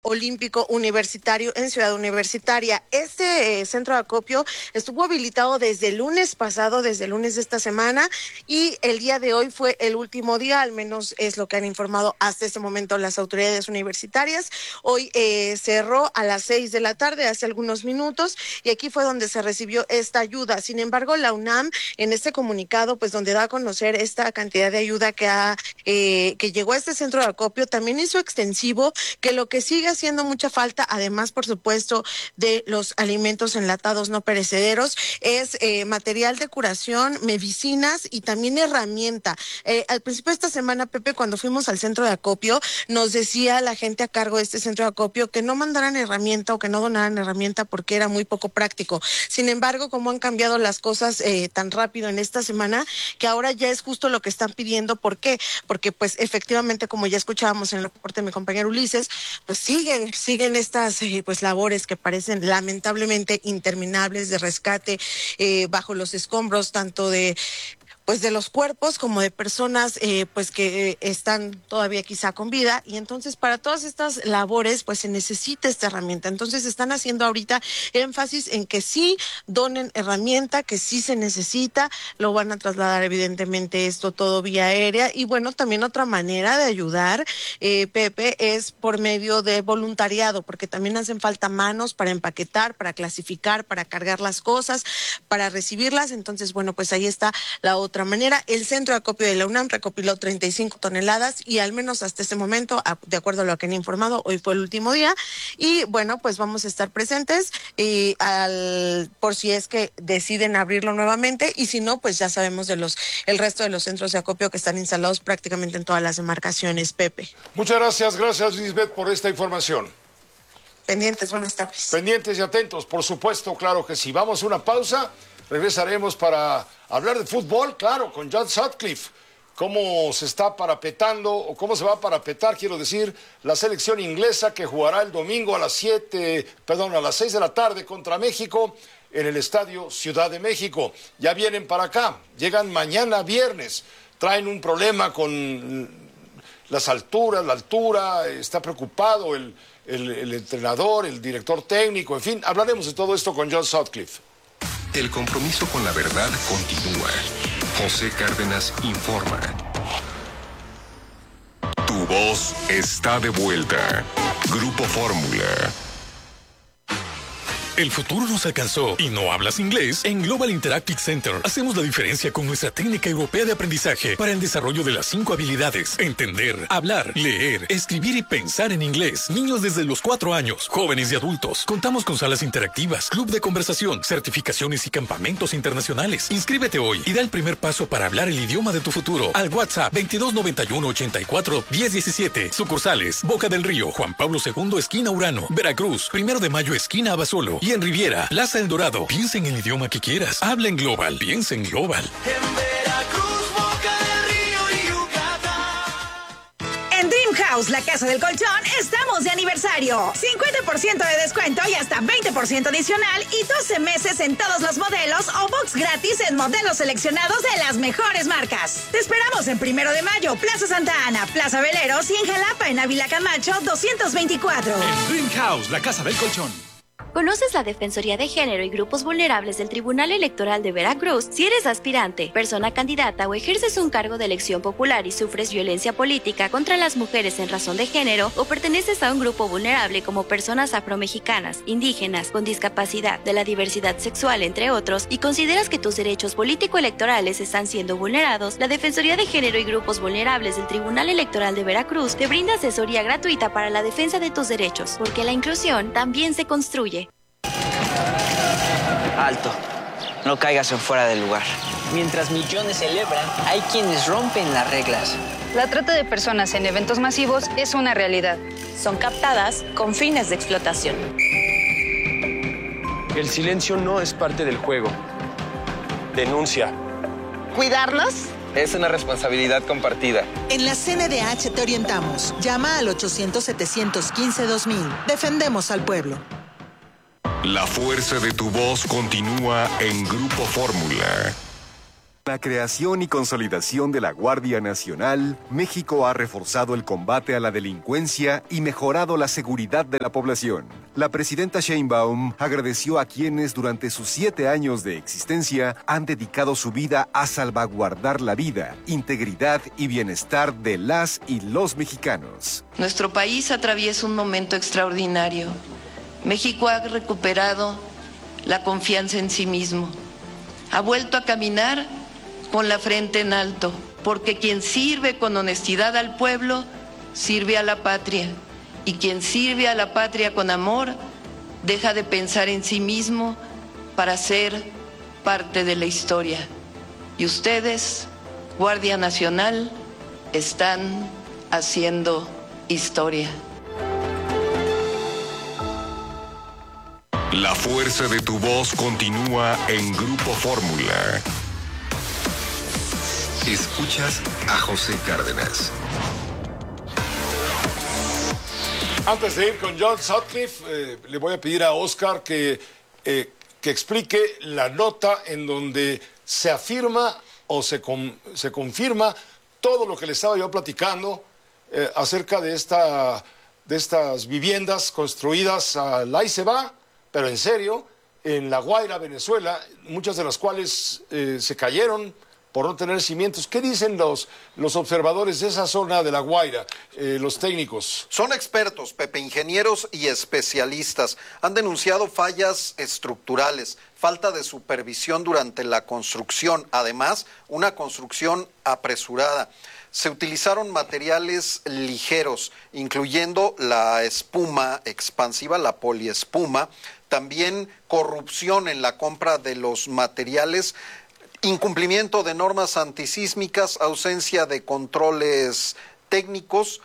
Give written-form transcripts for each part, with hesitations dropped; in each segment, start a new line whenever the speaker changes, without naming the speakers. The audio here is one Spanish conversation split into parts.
Olímpico Universitario en Ciudad Universitaria. Este centro de acopio estuvo habilitado desde el lunes pasado, desde el lunes de esta semana, y el día de hoy fue el último día, al menos es lo que han informado hasta este momento las autoridades universitarias. Hoy cerró a las 6 de la tarde, hace algunos minutos, y aquí fue donde se recibió esta ayuda. Sin embargo, la UNAM, en este comunicado, pues donde da a conocer esta cantidad de ayuda que llegó a este centro de acopio, también hizo extensivo que lo que sigue haciendo mucha falta, además, por supuesto, de los alimentos enlatados no perecederos, es material de curación, medicinas y también herramienta. Al principio de esta semana, Pepe, cuando fuimos al centro de acopio, nos decía la gente a cargo de este centro de acopio que no mandaran herramienta o que no donaran herramienta porque era muy poco práctico. Sin embargo, como han cambiado las cosas tan rápido en esta semana, que ahora ya es justo lo que están pidiendo. ¿Por qué? Porque pues efectivamente, como ya escuchábamos en el reporte de mi compañero Ulises, pues siguen estas pues labores que parecen lamentablemente interminables de rescate bajo los escombros, tanto de los cuerpos como de personas pues que están todavía quizá con vida, y entonces para todas estas labores pues se necesita esta herramienta. Entonces están haciendo ahorita énfasis en que sí donen herramienta, que sí se necesita, lo van a trasladar evidentemente esto todo vía aérea. Y bueno, también otra manera de ayudar, Pepe, es por medio de voluntariado, porque también hacen falta manos para empaquetar, para clasificar, para cargar las cosas, para recibirlas. Entonces, bueno, pues ahí está la otra manera. El centro de acopio de la UNAM recopiló 35 toneladas y al menos hasta este momento, de acuerdo a lo que han informado, hoy fue el último día. Y bueno, pues vamos a estar presentes por si es que deciden abrirlo nuevamente, y si no, pues ya sabemos de el resto de los centros de acopio que están instalados prácticamente en todas las demarcaciones, Pepe.
Muchas gracias, Lisbeth, por esta información.
Pendientes, buenas tardes.
Pendientes y atentos, por supuesto, claro que sí. Vamos a una pausa, regresaremos para hablar de fútbol, claro, con John Sutcliffe. Cómo se está parapetando, o cómo se va a parapetar, quiero decir, la selección inglesa que jugará el domingo a las 6 de la tarde contra México en el Estadio Ciudad de México. Ya vienen para acá, llegan mañana viernes, traen un problema con las alturas, la altura, está preocupado el entrenador, el director técnico, en fin, hablaremos de todo esto con John Sutcliffe.
El compromiso con la verdad continúa. José Cárdenas informa. Tu voz está de vuelta. Grupo Fórmula.
El futuro nos alcanzó y no hablas inglés. En Global Interactive Center hacemos la diferencia con nuestra técnica europea de aprendizaje para el desarrollo de las 5 habilidades: entender, hablar, leer, escribir y pensar en inglés. Niños desde los 4 años, jóvenes y adultos. Contamos con salas interactivas, club de conversación, certificaciones y campamentos internacionales. Inscríbete hoy y da el primer paso para hablar el idioma de tu futuro al WhatsApp 2291 84 1017. Sucursales: Boca del Río, Juan Pablo II, esquina Urano, Veracruz, 1 de Mayo, esquina Abasolo, y en Riviera, Plaza El Dorado. Piensa en el idioma que quieras. Habla en Global. Piensa en Global.
En Veracruz, Boca del Río y Yucatán.
En Dream House, la casa del colchón, estamos de aniversario. 50% de descuento y hasta 20% adicional y 12 meses en todos los modelos o box gratis en modelos seleccionados de las mejores marcas. Te esperamos en 1 de Mayo, Plaza Santa Ana, Plaza Veleros y en Jalapa, en Ávila Camacho 224.
En Dream House, la casa del colchón.
¿Conoces la Defensoría de Género y Grupos Vulnerables del Tribunal Electoral de Veracruz? Si eres aspirante, persona candidata o ejerces un cargo de elección popular y sufres violencia política contra las mujeres en razón de género, o perteneces a un grupo vulnerable como personas afromexicanas, indígenas, con discapacidad, de la diversidad sexual, entre otros, y consideras que tus derechos político-electorales están siendo vulnerados, la Defensoría de Género y Grupos Vulnerables del Tribunal Electoral de Veracruz te brinda asesoría gratuita para la defensa de tus derechos, porque la inclusión también se construye.
Alto, no caigas en fuera del lugar. Mientras millones celebran, hay quienes rompen las reglas.
La trata de personas en eventos masivos es una realidad.
Son captadas con fines de explotación.
El silencio no es parte del juego. Denuncia.
¿Cuidarnos?
Es una responsabilidad compartida.
En la CNDH te orientamos. Llama al 800-715-2000. Defendemos al pueblo.
La fuerza de tu voz continúa en Grupo Fórmula.
La creación y consolidación de la Guardia Nacional, México ha reforzado el combate a la delincuencia y mejorado la seguridad de la población. La presidenta Sheinbaum agradeció a quienes durante sus 7 años de existencia han dedicado su vida a salvaguardar la vida, integridad y bienestar de las y los mexicanos.
Nuestro país atraviesa un momento extraordinario. México ha recuperado la confianza en sí mismo. Ha vuelto a caminar con la frente en alto, porque quien sirve con honestidad al pueblo, sirve a la patria. Y quien sirve a la patria con amor, deja de pensar en sí mismo para ser parte de la historia. Y ustedes, Guardia Nacional, están haciendo historia.
La fuerza de tu voz continúa en Grupo Fórmula. Escuchas a José Cárdenas.
Antes de ir con John Sutcliffe, le voy a pedir a Oscar que explique la nota en donde se afirma o se confirma todo lo que le estaba yo platicando acerca de estas viviendas construidas al ahí se va, pero en serio, en La Guaira, Venezuela, muchas de las cuales se cayeron por no tener cimientos. ¿Qué dicen los observadores de esa zona de La Guaira, los técnicos?
Son expertos, Pepe, ingenieros y especialistas. Han denunciado fallas estructurales, falta de supervisión durante la construcción, además, una construcción apresurada. Se utilizaron materiales ligeros, incluyendo la espuma expansiva, la poliespuma, también corrupción en la compra de los materiales, incumplimiento de normas antisísmicas, ausencia de controles técnicos.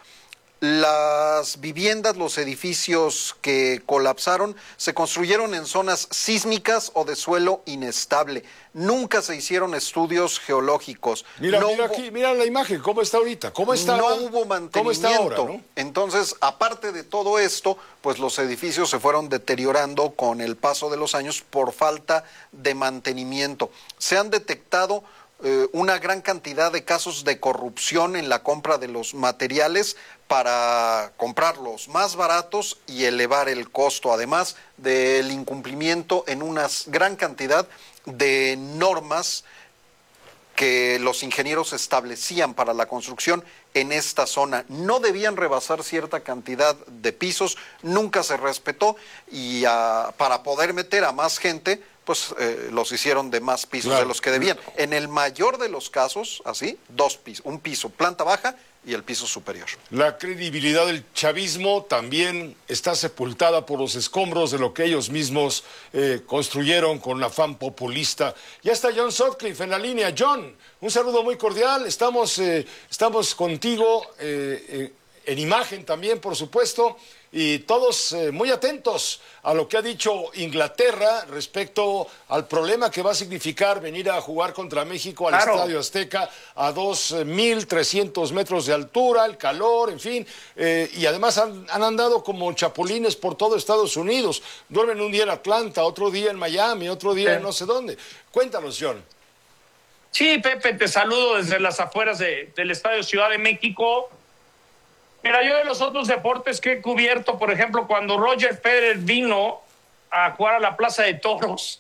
Las viviendas, los edificios que colapsaron, se construyeron en zonas sísmicas o de suelo inestable. Nunca se hicieron estudios geológicos.
Mira aquí, mira la imagen, ¿cómo está ahorita? ¿Cómo está?
No hubo mantenimiento.
¿Cómo está ahora, no?
Entonces, aparte de todo esto, pues los edificios se fueron deteriorando con el paso de los años por falta de mantenimiento. Se han detectado una gran cantidad de casos de corrupción en la compra de los materiales para comprarlos más baratos y elevar el costo, además del incumplimiento en una gran cantidad de normas que los ingenieros establecían para la construcción en esta zona. No debían rebasar cierta cantidad de pisos, nunca se respetó y para poder meter a más gente, pues los hicieron de más pisos de los que debían. En el mayor de los casos, así, 2 pisos, un piso, planta baja y el piso superior. La credibilidad del chavismo también está sepultada por los escombros de lo que ellos mismos construyeron con afán populista. Ya está John Sutcliffe en la línea. John, un saludo muy cordial. Estamos contigo en imagen también, por supuesto, y todos muy atentos a lo que ha dicho Inglaterra respecto al problema que va a significar venir a jugar contra México al Estadio Azteca a 2.300 metros de altura, el calor, en fin, y además han andado como chapulines por todo Estados Unidos. Duermen un día en Atlanta, otro día en Miami, otro día en no sé dónde. Cuéntanos, John.
Sí, Pepe, te saludo desde las afueras del Estadio Ciudad de México. Mira, yo de los otros deportes que he cubierto, por ejemplo, cuando Roger Federer vino a jugar a la Plaza de Toros,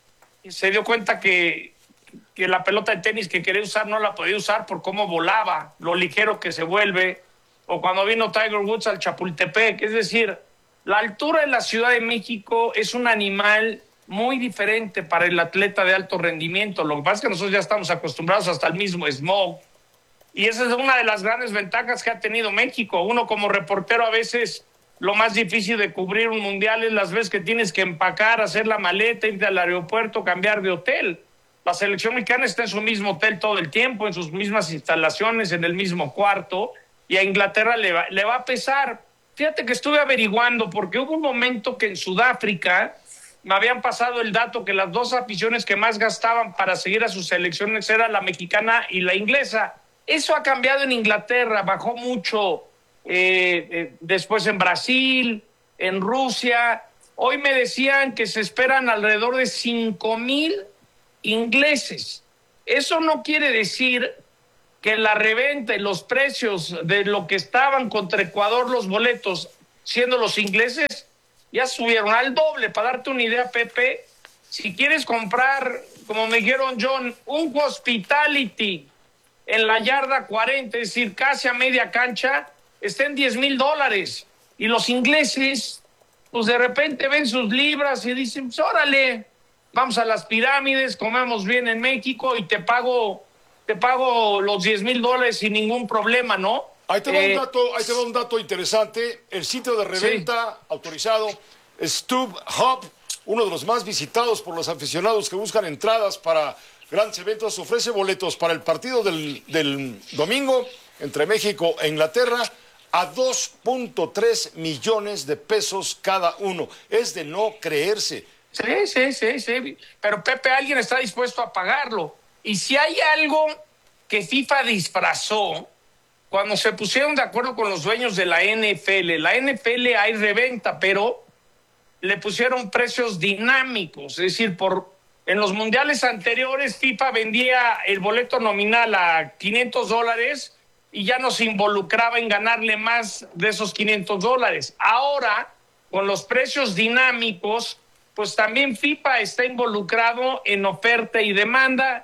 se dio cuenta que la pelota de tenis que quería usar no la podía usar por cómo volaba, lo ligero que se vuelve, o cuando vino Tiger Woods al Chapultepec. Es decir, la altura en la Ciudad de México es un animal muy diferente para el atleta de alto rendimiento. Lo que pasa es que nosotros ya estamos acostumbrados hasta el mismo smog. Y esa es una de las grandes ventajas que ha tenido México. Uno como reportero a veces lo más difícil de cubrir un mundial es las veces que tienes que empacar, hacer la maleta, irte al aeropuerto, cambiar de hotel. La selección mexicana está en su mismo hotel todo el tiempo, en sus mismas instalaciones, en el mismo cuarto, y a Inglaterra le va a pesar. Fíjate que estuve averiguando porque hubo un momento que en Sudáfrica me habían pasado el dato que las 2 aficiones que más gastaban para seguir a sus selecciones eran la mexicana y la inglesa. Eso ha cambiado en Inglaterra, bajó mucho después en Brasil, en Rusia. Hoy me decían que se esperan alrededor de 5,000 ingleses eso no quiere decir que la reventa y los precios de lo que estaban contra Ecuador los boletos, siendo los ingleses, ya subieron al doble. Para darte una idea, Pepe, si quieres comprar, como me dijeron John, un hospitality en la yarda 40, es decir, casi a media cancha, está en $10,000. Y los ingleses, pues de repente ven sus libras y dicen, pues órale, vamos a las pirámides, comemos bien en México y te pago los $10,000 sin ningún problema, ¿no?
Ahí te va un dato interesante. El sitio de reventa autorizado, StubHub, uno de los más visitados por los aficionados que buscan entradas para grandes eventos, ofrece boletos para el partido del domingo entre México e Inglaterra a 2.3 millones de pesos cada uno. Es de no creerse.
Sí. Pero, Pepe, alguien está dispuesto a pagarlo. Y si hay algo que FIFA disfrazó, cuando se pusieron de acuerdo con los dueños de la NFL hay reventa, pero le pusieron precios dinámicos. Es decir, en los mundiales anteriores FIFA vendía el boleto nominal a $500 y ya no se involucraba en ganarle más de esos $500. Ahora, con los precios dinámicos, pues también FIFA está involucrado en oferta y demanda.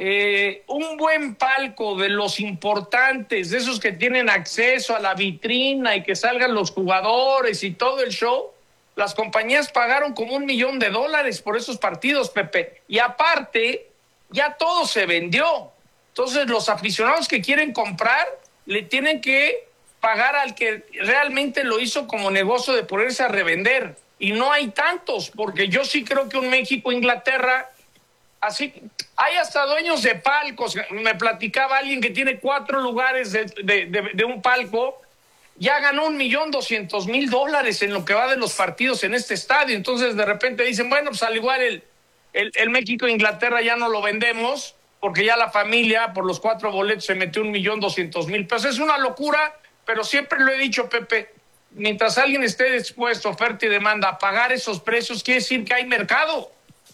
Un buen palco de los importantes, de esos que tienen acceso a la vitrina y que salgan los jugadores y todo el show, las compañías pagaron como $1 millón por esos partidos, Pepe. Y aparte, ya todo se vendió. Entonces, los aficionados que quieren comprar le tienen que pagar al que realmente lo hizo como negocio de ponerse a revender. Y no hay tantos, porque yo sí creo que un México-Inglaterra, así, hay hasta dueños de palcos. Me platicaba alguien que tiene 4 lugares de un palco, ya ganó $1,200,000 en lo que va de los partidos en este estadio. Entonces, de repente dicen, bueno, pues al igual el México-Inglaterra ya no lo vendemos, porque ya la familia por los 4 boletos se metió $1,200,000 pesos. Es una locura, pero siempre lo he dicho, Pepe, mientras alguien esté dispuesto, oferta y demanda, a pagar esos precios, quiere decir que hay mercado.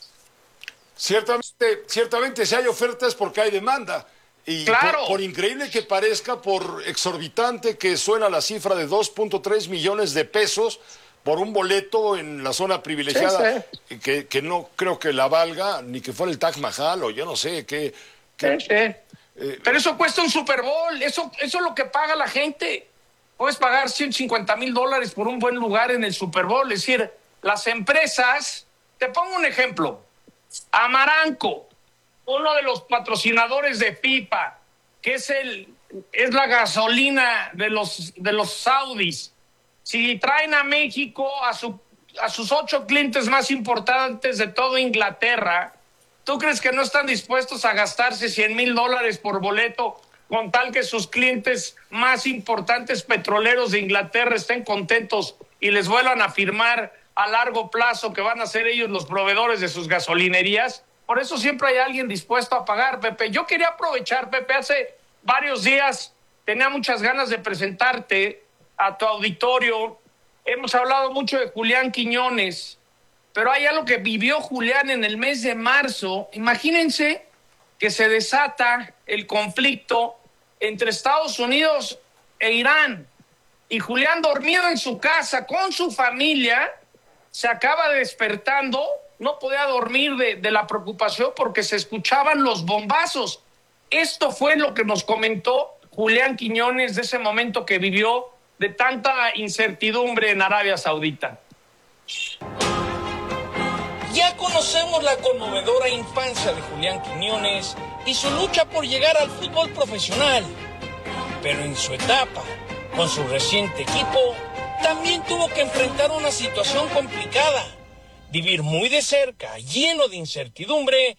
Ciertamente, si hay ofertas porque hay demanda. Y
claro,
por increíble que parezca, por exorbitante que suena la cifra de 2.3 millones de pesos por un boleto en la zona privilegiada, sí. Que no creo que la valga, ni que fuera el Taj Mahal o yo no sé qué.
Pero eso cuesta un Super Bowl, eso es lo que paga la gente. Puedes pagar $150,000 por un buen lugar en el Super Bowl. Es decir, las empresas, te pongo un ejemplo, Amaranco, uno de los patrocinadores de FIFA, que es la gasolina de los saudis. Si traen a México a sus 8 clientes más importantes de toda Inglaterra, ¿tú crees que no están dispuestos a gastarse $100,000 por boleto con tal que sus clientes más importantes petroleros de Inglaterra estén contentos y les vuelvan a firmar a largo plazo que van a ser ellos los proveedores de sus gasolinerías? Por eso siempre hay alguien dispuesto a pagar, Pepe. Yo quería aprovechar, Pepe, hace varios días tenía muchas ganas de presentarte a tu auditorio. Hemos hablado mucho de Julián Quiñones, pero hay algo que vivió Julián en el mes de marzo. Imagínense que se desata el conflicto entre Estados Unidos e Irán. Y Julián, dormido en su casa con su familia, se acaba despertando, no podía dormir de la preocupación porque se escuchaban los bombazos. Esto fue lo que nos comentó Julián Quiñones de ese momento que vivió de tanta incertidumbre en Arabia Saudita.
Ya conocemos la conmovedora infancia de Julián Quiñones y su lucha por llegar al fútbol profesional. Pero en su etapa, con su reciente equipo, también tuvo que enfrentar una situación complicada. Vivir muy de cerca, lleno de incertidumbre,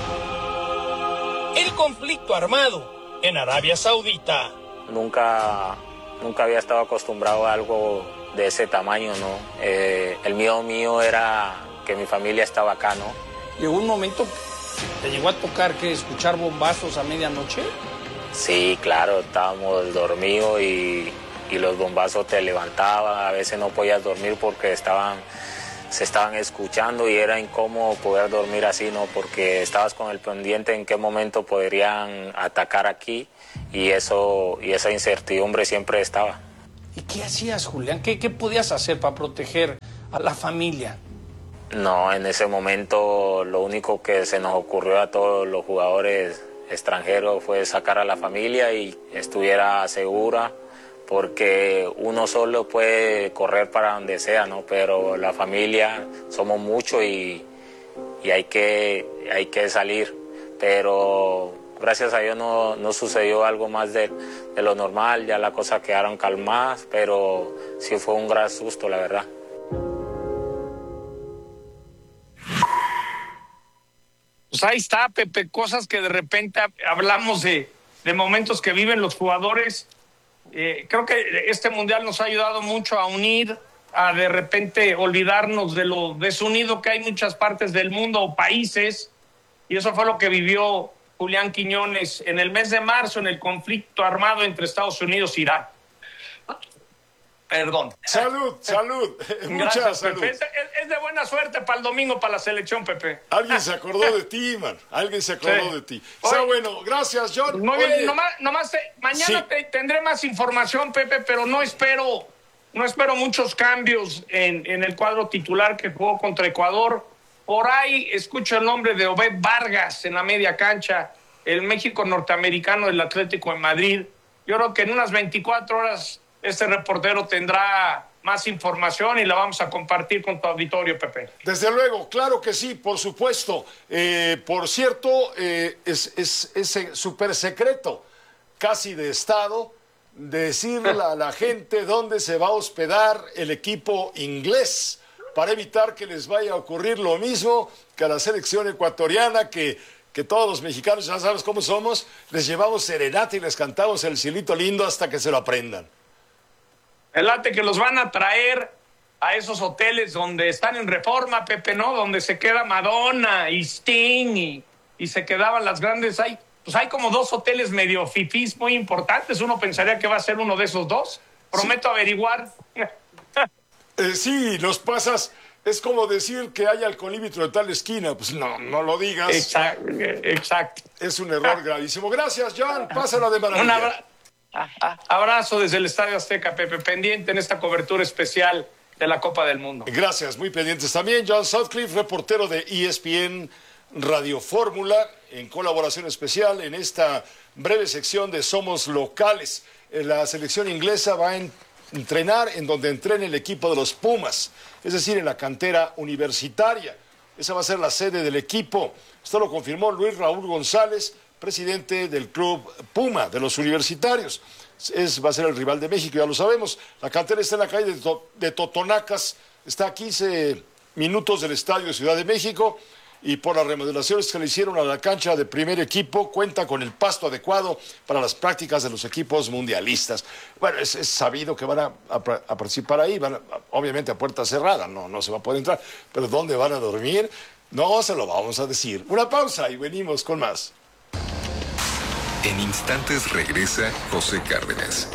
el conflicto armado en Arabia Saudita.
Nunca había estado acostumbrado a algo de ese tamaño, ¿no? El miedo mío era que mi familia estaba acá, ¿no?
¿Llegó un momento, te llegó a tocar que escuchar bombazos a medianoche?
Sí, claro, estábamos dormidos y los bombazos te levantaban, a veces no podías dormir porque estaban se estaban escuchando y era incómodo poder dormir así, ¿no? Porque estabas con el pendiente en qué momento podrían atacar aquí y esa incertidumbre siempre estaba.
¿Y qué hacías, Julián? ¿Qué podías hacer para proteger a la familia?
No, en ese momento lo único que se nos ocurrió a todos los jugadores extranjeros fue sacar a la familia y estuviera segura, porque uno solo puede correr para donde sea, ¿no? Pero la familia somos muchos y hay que salir. Pero gracias a Dios no sucedió algo más de lo normal, ya las cosas quedaron calmadas, pero sí fue un gran susto, la verdad.
Pues ahí está, Pepe, cosas que de repente hablamos de momentos que viven los jugadores. Creo que este mundial nos ha ayudado mucho a unir, a de repente olvidarnos de lo desunido que hay en muchas partes del mundo o países, y eso fue lo que vivió Julián Quiñones en el mes de marzo en el conflicto armado entre Estados Unidos e Irán. Perdón.
Salud. Mucha salud.
Pepe. Es de buena suerte para el domingo, para la selección, Pepe.
Alguien se acordó de ti, man. Alguien se acordó de ti. Está bueno. Gracias, John.
Muy bien. Nomás mañana tendré más información, Pepe, pero no espero muchos cambios en el cuadro titular que jugó contra Ecuador. Por ahí escucho el nombre de Obed Vargas en la media cancha, el México norteamericano del Atlético de Madrid. Yo creo que en unas 24 horas este reportero tendrá más información y la vamos a compartir con tu auditorio, Pepe.
Desde luego, claro que sí, por supuesto. Por cierto, es ese súper secreto, casi de Estado, decirle a la gente dónde se va a hospedar el equipo inglés, para evitar que les vaya a ocurrir lo mismo que a la selección ecuatoriana, que todos los mexicanos, ya sabes cómo somos, les llevamos serenata y les cantamos el cielito lindo hasta que se lo aprendan.
El late que los van a traer a esos hoteles donde están en Reforma, Pepe, ¿no? Donde se queda Madonna y Sting y se quedaban las grandes. Hay como 2 hoteles medio fifís muy importantes. Uno pensaría que va a ser uno de esos 2. Prometo averiguar.
Sí, los pasas. Es como decir que hay alcoholímetro de tal esquina. Pues no lo digas.
Exacto.
Es un error gravísimo. Gracias, John. Pásala de maravilla.
Abrazo desde el Estadio Azteca, Pepe, pendiente en esta cobertura especial de la Copa del Mundo.
Gracias, muy pendientes también. John Sutcliffe, reportero de ESPN Radio Fórmula, en colaboración especial en esta breve sección de Somos Locales. La selección inglesa va a entrenar en donde entrena el equipo de los Pumas, es decir, en la cantera universitaria. Esa va a ser la sede del equipo. Esto lo confirmó Luis Raúl González, presidente del club Puma de los universitarios. Va a ser el rival de México, ya lo sabemos. La cantera está en la calle de Totonacas, está a 15 minutos del estadio de Ciudad de México, y por las remodelaciones que le hicieron a la cancha de primer equipo, cuenta con el pasto adecuado para las prácticas de los equipos mundialistas. Bueno, es sabido que van a participar ahí, obviamente a puerta cerrada, no se va a poder entrar, pero ¿dónde van a dormir? No se lo vamos a decir. Una pausa y venimos con más.
En instantes regresa José Cárdenas.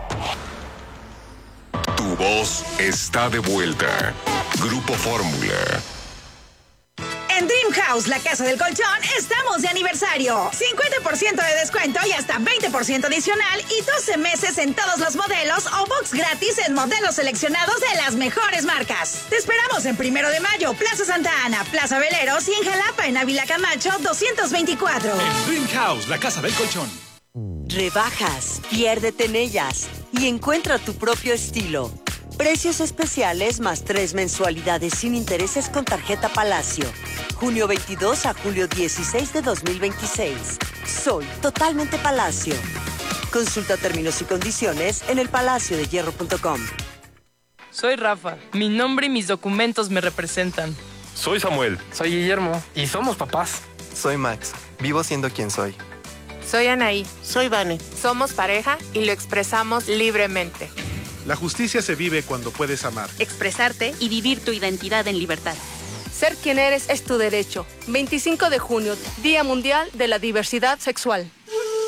Tu voz está de vuelta. Grupo Fórmula.
En Dream House, la casa del colchón, estamos de aniversario. 50% de descuento y hasta 20% adicional y 12 meses en todos los modelos o box gratis en modelos seleccionados de las mejores marcas. Te esperamos en 1 de Mayo, Plaza Santa Ana, Plaza Veleros y en Jalapa, en Ávila Camacho, 224.
En Dream House, la casa del colchón.
Rebajas, piérdete en ellas y encuentra tu propio estilo. Precios especiales más 3 mensualidades sin intereses con tarjeta Palacio. Junio 22 a julio 16 de 2026. Soy totalmente Palacio. Consulta términos y condiciones en elpalaciodehierro.com.
Soy Rafa. Mi nombre y mis documentos me representan.
Soy Samuel.
Soy Guillermo.
Y somos papás.
Soy Max. Vivo siendo quien soy.
Soy Anaí.
Soy Vane.
Somos pareja y lo expresamos libremente.
La justicia se vive cuando puedes amar,
expresarte y vivir tu identidad en libertad.
Ser quien eres es tu derecho. 25 de junio, Día Mundial de la Diversidad Sexual.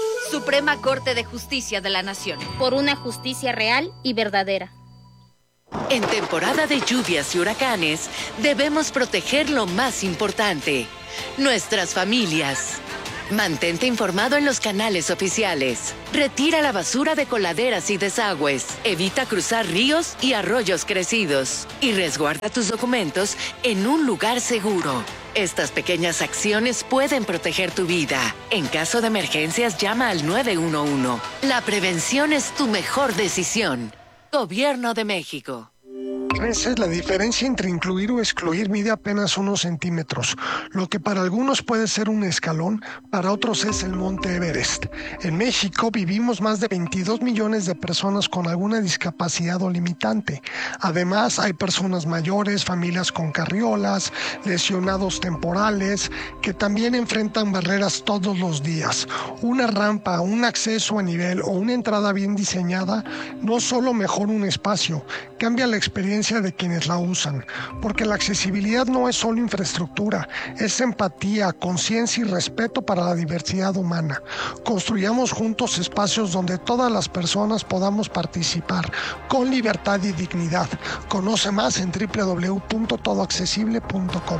Suprema Corte de Justicia de la Nación.
Por una justicia real y verdadera.
En temporada de lluvias y huracanes, debemos proteger lo más importante, nuestras familias. Mantente informado en los canales oficiales. Retira la basura de coladeras y desagües. Evita cruzar ríos y arroyos crecidos. Y resguarda tus documentos en un lugar seguro. Estas pequeñas acciones pueden proteger tu vida. En caso de emergencias, llama al 911. La prevención es tu mejor decisión. Gobierno de México.
Esa es la diferencia entre incluir o excluir. Mide apenas unos centímetros. Lo que para algunos puede ser un escalón, para otros es el Monte Everest. En México vivimos más de 22 millones de personas con alguna discapacidad o limitante. Además, hay personas mayores, familias con carriolas, lesionados temporales, que también enfrentan barreras todos los días. Una rampa, un acceso a nivel o una entrada bien diseñada no solo mejora un espacio, cambia la experiencia de quienes la usan, porque la accesibilidad no es solo infraestructura, es empatía, conciencia y respeto para la diversidad humana. Construyamos juntos espacios donde todas las personas podamos participar con libertad y dignidad. Conoce más en www.todoaccesible.com.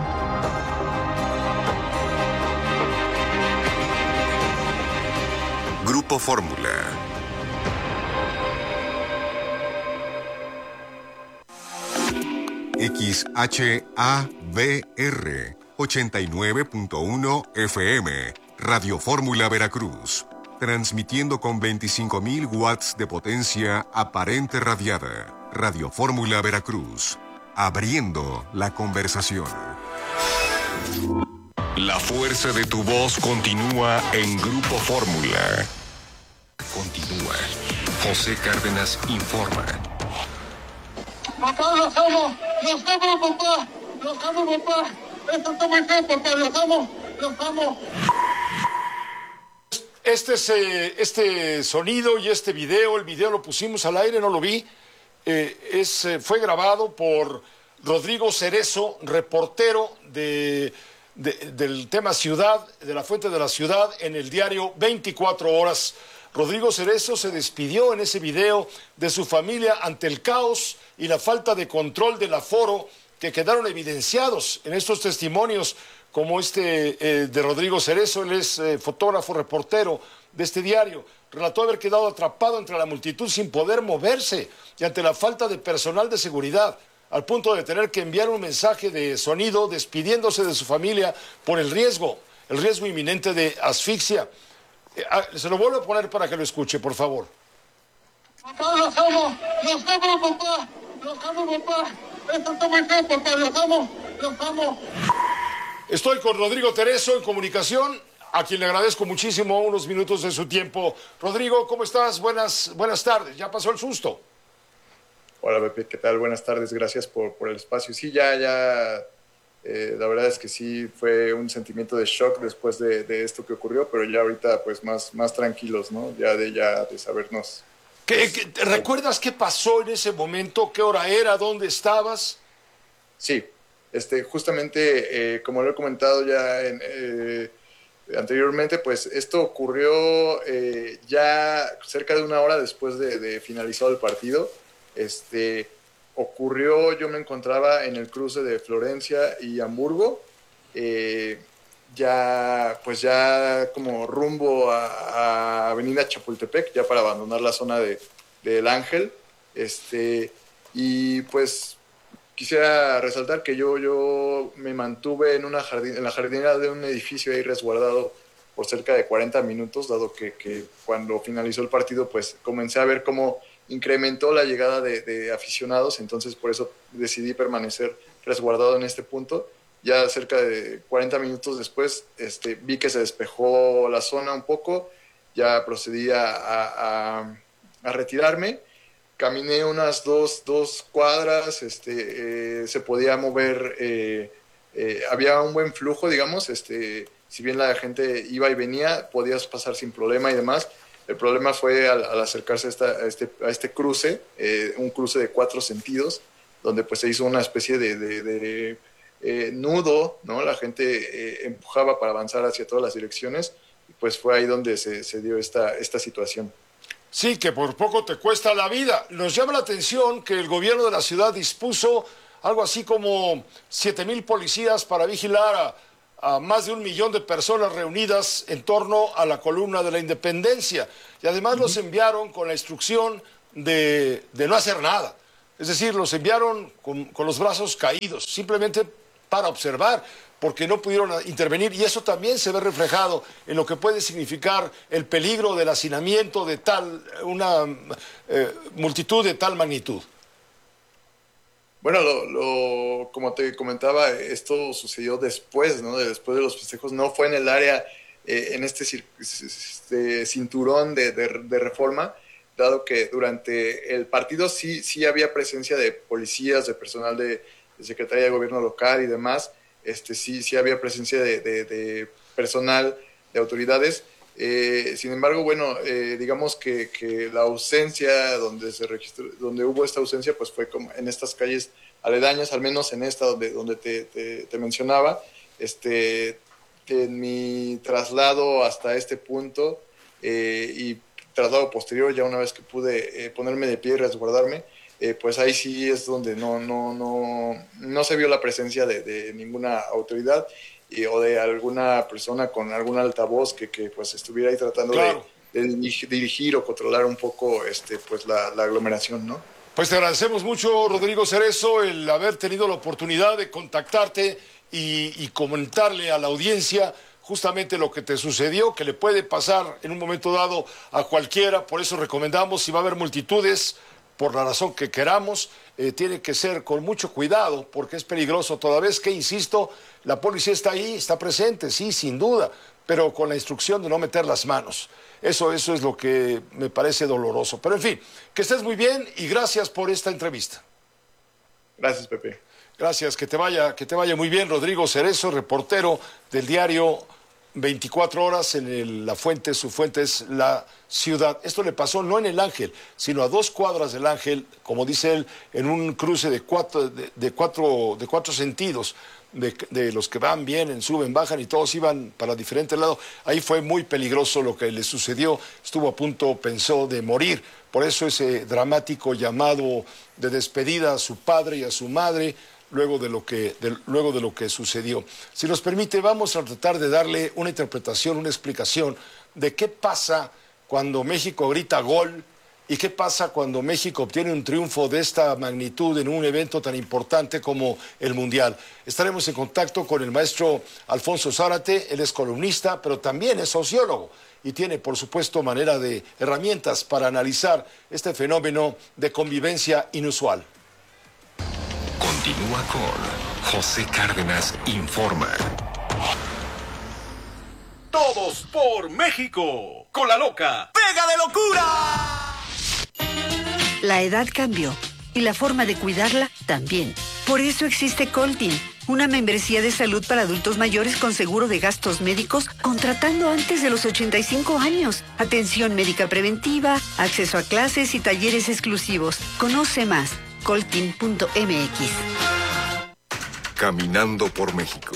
Grupo Fórmula. XHABR 89.1 FM, Radio Fórmula Veracruz, transmitiendo con 25.000 watts de potencia aparente radiada. Radio Fórmula Veracruz, abriendo la conversación. La fuerza de tu voz continúa en Grupo Fórmula. Continúa. José Cárdenas informa.
Papá, los amo, papá, los amo, papá. Esto está muy feo, papá, los amo.
Este sonido y este video, el video lo pusimos al aire, no lo vi, fue grabado por Rodrigo Cerezo, reportero del tema Ciudad, de la Fuente de la Ciudad, en el diario 24 Horas. Rodrigo Cerezo se despidió en ese video de su familia ante el caos y la falta de control del aforo que quedaron evidenciados en estos testimonios, como de Rodrigo Cerezo. Él es fotógrafo, reportero de este diario. Relató haber quedado atrapado entre la multitud sin poder moverse y ante la falta de personal de seguridad, al punto de tener que enviar un mensaje de sonido despidiéndose de su familia por el riesgo inminente de asfixia. Se lo vuelvo a poner para que lo escuche, por favor.
Papá, los amo, papá, esto está muy feo, papá, los amo.
Estoy con Rodrigo Cerezo en comunicación, a quien le agradezco muchísimo unos minutos de su tiempo. Rodrigo, ¿cómo estás? Buenas tardes, ¿ya pasó el susto?
Hola, Pepe, ¿qué tal? Buenas tardes, gracias por el espacio. Sí, ya, la verdad es que sí fue un sentimiento de shock después de esto que ocurrió, pero ya ahorita pues más tranquilos, ¿no? Ya de sabernos.
¿Recuerdas qué pasó en ese momento? ¿Qué hora era? ¿Dónde estabas?
Sí, justamente como lo he comentado ya anteriormente, pues esto ocurrió ya cerca de una hora después de finalizado el partido. Ocurrió, yo me encontraba en el cruce de Florencia y Hamburgo, ya como rumbo a Avenida Chapultepec, ya para abandonar la zona del Ángel, y pues quisiera resaltar que yo me mantuve en la jardinera de un edificio ahí resguardado por cerca de 40 minutos, dado que cuando finalizó el partido pues comencé a ver cómo incrementó la llegada de aficionados, entonces por eso decidí permanecer resguardado en este punto. Ya cerca de 40 minutos después vi que se despejó la zona un poco, ya procedí a retirarme, caminé unas dos cuadras, se podía mover, había un buen flujo, digamos, si bien la gente iba y venía, podías pasar sin problema y demás. El problema fue al acercarse a este cruce, un cruce de 4 sentidos, donde pues se hizo una especie de nudo, ¿no? La gente empujaba para avanzar hacia todas las direcciones, y pues fue ahí donde se dio esta situación.
Sí, que por poco te cuesta la vida. Nos llama la atención que el gobierno de la ciudad dispuso algo así como 7,000 policías para vigilar a más de 1 millón de personas reunidas en torno a la columna de la Independencia. Y además los enviaron con la instrucción de no hacer nada. Es decir, los enviaron con los brazos caídos, simplemente para observar, porque no pudieron intervenir, y eso también se ve reflejado en lo que puede significar el peligro del hacinamiento de una multitud de tal magnitud.
Bueno, como te comentaba, esto sucedió después, ¿no? Después de los festejos, no fue en el área, en este cinturón de Reforma, dado que durante el partido sí había presencia de policías, de personal de Secretaría de Gobierno local y demás. Sí había presencia de personal, de autoridades. Sin embargo, bueno, digamos que la ausencia donde hubo esta ausencia, pues fue como en estas calles aledañas, al menos en esta donde te mencionaba. En mi traslado hasta este punto y traslado posterior, ya una vez que pude ponerme de pie y resguardarme, pues ahí sí es donde no se vio la presencia de ninguna autoridad o de alguna persona con algún altavoz que pues estuviera ahí tratando de dirigir o controlar un poco pues la aglomeración, ¿no?
Pues te agradecemos mucho, Rodrigo Cerezo, el haber tenido la oportunidad de contactarte y comentarle a la audiencia justamente lo que te sucedió, que le puede pasar en un momento dado a cualquiera. Por eso recomendamos, si va a haber multitudes, por la razón que queramos, tiene que ser con mucho cuidado, porque es peligroso toda vez que, insisto, la policía está ahí, está presente, sí, sin duda, pero con la instrucción de no meter las manos. Eso es lo que me parece doloroso. Pero en fin, que estés muy bien y gracias por esta entrevista.
Gracias, Pepe.
Gracias, que te vaya muy bien, Rodrigo Cerezo, reportero del diario 24 horas en La Fuente. Su fuente es La Ciudad. Esto le pasó no en el Ángel, sino a 2 cuadras del Ángel, como dice él, en un cruce de cuatro sentidos, de los que van, vienen, suben, bajan y todos iban para diferentes lados. Ahí fue muy peligroso lo que le sucedió. Estuvo a punto, pensó, de morir. Por eso ese dramático llamado de despedida a su padre y a su madre, luego de lo que sucedió. Si nos permite, vamos a tratar de darle una interpretación, una explicación de qué pasa cuando México grita gol y qué pasa cuando México obtiene un triunfo de esta magnitud en un evento tan importante como el Mundial. Estaremos en contacto con el maestro Alfonso Zárate. Él es columnista, pero también es sociólogo y tiene, por supuesto, herramientas para analizar este fenómeno de convivencia inusual.
Continúa con José Cárdenas Informa.
Todos por México. Con la loca. ¡Pega de locura!
La edad cambió y la forma de cuidarla también. Por eso existe Coltin, una membresía de salud para adultos mayores con seguro de gastos médicos contratando antes de los 85 años. Atención médica preventiva, acceso a clases y talleres exclusivos. Conoce más. Coltin.mx.
Caminando por México.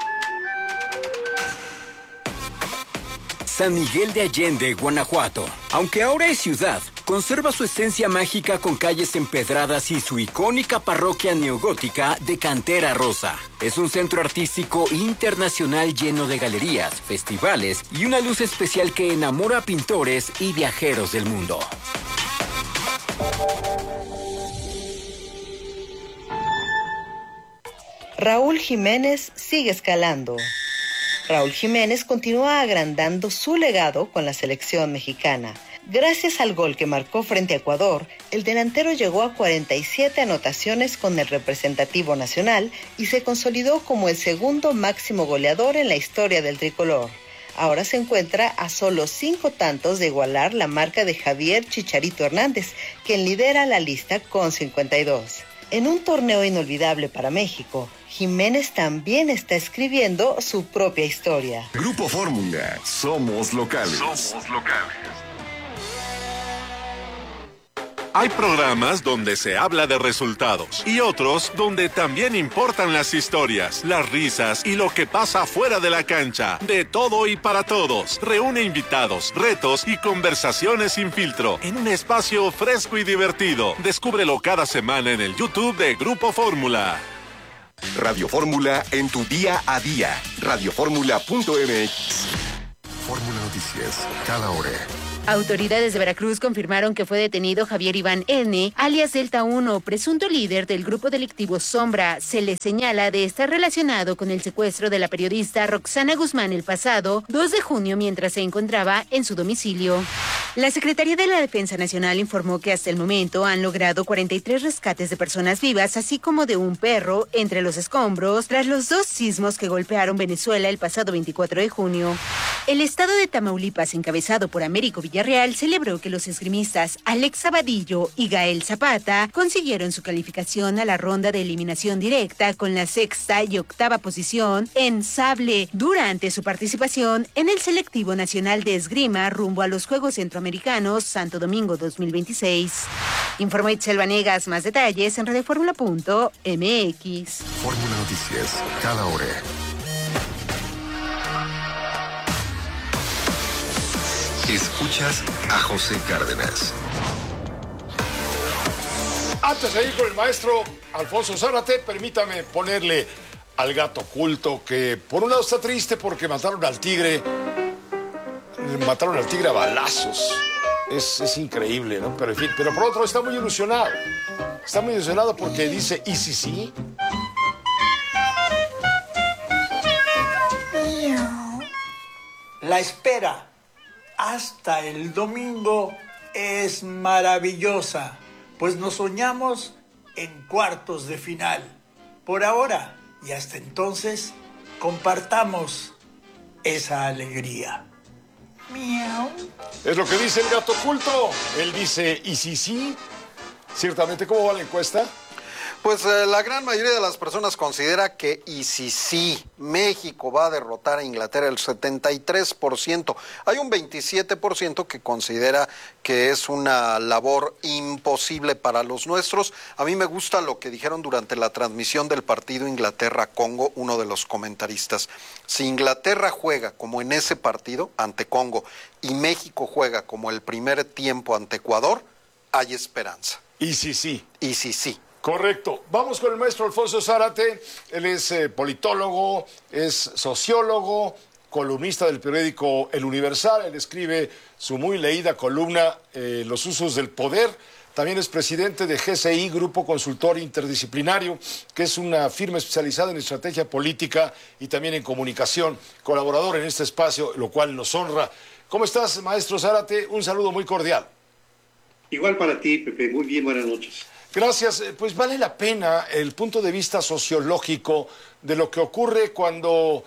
San Miguel de Allende, Guanajuato. Aunque ahora es ciudad, conserva su esencia mágica con calles empedradas y su icónica parroquia neogótica de cantera rosa. Es un centro artístico internacional lleno de galerías, festivales y una luz especial que enamora a pintores y viajeros del mundo.
Raúl Jiménez sigue escalando. Raúl Jiménez continúa agrandando su legado con la selección mexicana. Gracias al gol que marcó frente a Ecuador, el delantero llegó a 47 anotaciones con el representativo nacional y se consolidó como el segundo máximo goleador en la historia del tricolor. Ahora se encuentra a solo 5 tantos de igualar la marca de Javier Chicharito Hernández, quien lidera la lista con 52. En un torneo inolvidable para México, Jiménez también está escribiendo su propia historia.
Grupo Fórmula. Somos locales.
Hay programas donde se habla de resultados y otros donde también importan las historias, las risas y lo que pasa fuera de la cancha. De todo y para todos. Reúne invitados, retos y conversaciones sin filtro en un espacio fresco y divertido. Descúbrelo cada semana en el YouTube de Grupo Fórmula.
Radio Fórmula en tu día a día. Radioformula.mx. Fórmula Noticias, cada hora.
Autoridades de Veracruz confirmaron que fue detenido Javier Iván N., alias Delta 1, presunto líder del grupo delictivo Sombra. Se le señala de estar relacionado con el secuestro de la periodista Roxana Guzmán el pasado 2 de junio mientras se encontraba en su domicilio. La Secretaría de la Defensa Nacional informó que hasta el momento han logrado 43 rescates de personas vivas, así como de un perro entre los escombros, tras los 2 sismos que golpearon Venezuela el pasado 24 de junio. El estado de Tamaulipas, encabezado por Américo Villarreal, celebró que los esgrimistas Alex Abadillo y Gael Zapata consiguieron su calificación a la ronda de eliminación directa con la 6ª y 8ª posición en sable durante su participación en el selectivo nacional de esgrima rumbo a los Juegos Centroamericanos Santo Domingo 2026. Informó Itzel Vanegas. Más detalles en radioformula.mx.
Fórmula Noticias, cada hora. Escuchas a José Cárdenas.
Antes de ir con el maestro Alfonso Zárate, permítame ponerle al gato oculto, que por un lado está triste porque mataron al tigre a balazos. Es increíble, ¿no? Pero en fin, pero por otro está muy ilusionado. Está muy ilusionado porque dice, ¿y si sí?
La espera hasta el domingo es maravillosa, pues nos soñamos en cuartos de final. Por ahora y hasta entonces, compartamos esa alegría. Miau.
Es lo que dice el gato oculto. Él dice, ¿y si sí? Ciertamente, ¿cómo va la encuesta?
Pues la gran mayoría de las personas considera que, y si sí, México va a derrotar a Inglaterra, el 73%. Hay un 27% que considera que es una labor imposible para los nuestros. A mí me gusta lo que dijeron durante la transmisión del partido Inglaterra-Congo, uno de los comentaristas. Si Inglaterra juega como en ese partido ante Congo y México juega como el primer tiempo ante Ecuador, hay esperanza.
Y si sí.
Y si sí.
Correcto. Vamos con el maestro Alfonso Zárate. Él es politólogo, es sociólogo, columnista del periódico El Universal. Él escribe su muy leída columna Los usos del poder. También es presidente de GCI, Grupo Consultor Interdisciplinario, que es una firma especializada en estrategia política y también en comunicación. Colaborador en este espacio, lo cual nos honra. ¿Cómo estás, maestro Zárate? Un saludo muy cordial.
Igual para ti, Pepe. Muy bien, buenas noches.
Gracias. Pues vale la pena el punto de vista sociológico de lo que ocurre cuando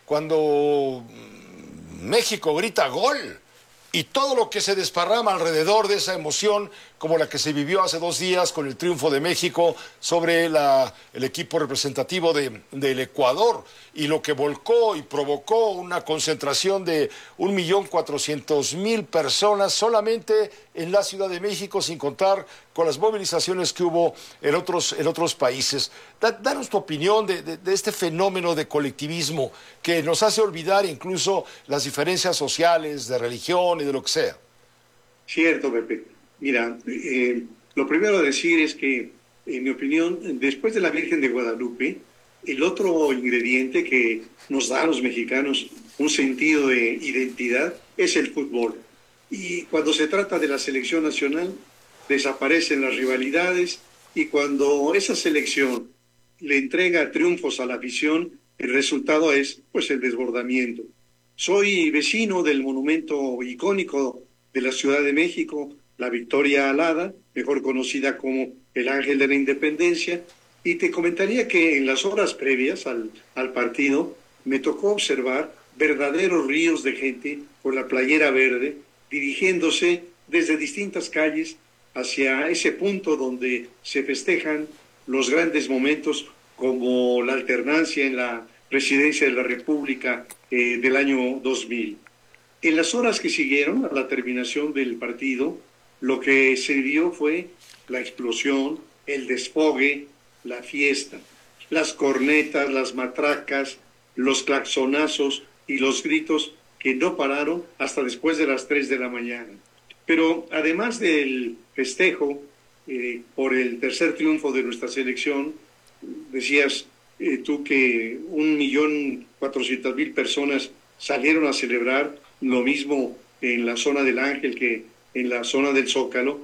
México grita gol y todo lo que se desparrama alrededor de esa emoción, como la que se vivió hace 2 días con el triunfo de México sobre el equipo representativo del Ecuador, y lo que volcó y provocó una concentración de 1.400.000 personas solamente en la Ciudad de México, sin contar con las movilizaciones que hubo en otros países. Danos tu opinión de este fenómeno de colectivismo que nos hace olvidar incluso las diferencias sociales, de religión y de lo que sea.
Cierto, Pepe. Mira, lo primero a decir es que, en mi opinión, después de la Virgen de Guadalupe, el otro ingrediente que nos da a los mexicanos un sentido de identidad es el fútbol. Y cuando se trata de la selección nacional, desaparecen las rivalidades, y cuando esa selección le entrega triunfos a la afición, el resultado es, pues, el desbordamiento. Soy vecino del monumento icónico de la Ciudad de México, la Victoria Alada, mejor conocida como el Ángel de la Independencia, y te comentaría que en las horas previas al partido me tocó observar verdaderos ríos de gente con la playera verde dirigiéndose desde distintas calles hacia ese punto donde se festejan los grandes momentos, como la alternancia en la presidencia de la República del año 2000. En las horas que siguieron a la terminación del partido, Lo que se vivió fue la explosión, el desfogue, la fiesta, las cornetas, las matracas, los claxonazos y los gritos que no pararon hasta después de las 3 de la mañana. Pero además del festejo por el tercer triunfo de nuestra selección, decías tú que 1.400.000 personas salieron a celebrar, lo mismo en la zona del Ángel que en la zona del Zócalo.